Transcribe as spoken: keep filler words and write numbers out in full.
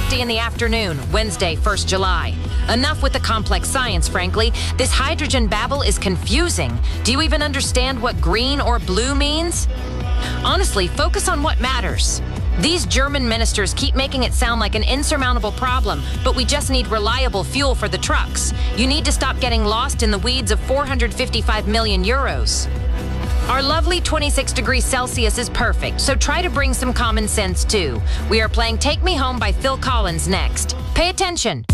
fifty in the afternoon, Wednesday, first July. Enough with the complex science, frankly. This hydrogen babble is confusing. Do you even understand what green or blue means? Honestly, focus on what matters. These German ministers keep making it sound like an insurmountable problem, but we just need reliable fuel for the trucks. You need to stop getting lost in the weeds of four hundred fifty-five million euros. Our lovely twenty-six degrees Celsius is perfect, so try to bring some common sense too. We are playing Take Me Home by Phil Collins next. Pay attention.